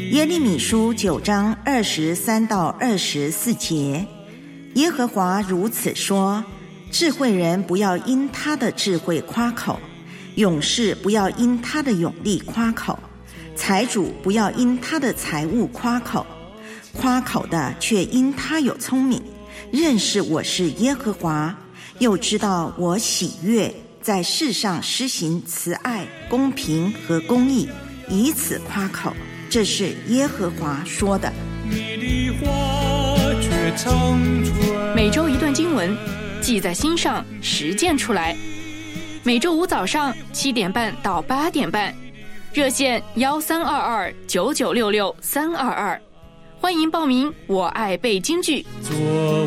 耶利米书9章23到24节，耶和华如此说：智慧人不要因他的智慧夸口，勇士不要因他的勇力夸口，财主不要因他的财物夸口，夸口的却因他有聪明，认识我是耶和华，又知道我喜悦在世上施行慈爱、公平和公义，以此夸口。这是耶和华说的。 每周一段经文，记在心上，实践出来。每周五早上7点半到8点半，热线13229966-322，欢迎报名。我爱背京剧。